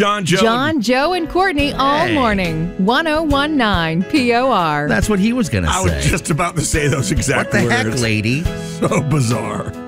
John, Joe. John, Joe, and Courtney all morning. 1019 POR. That's what he was going to say. I was just about to say those exact What the words. heck, lady? So bizarre.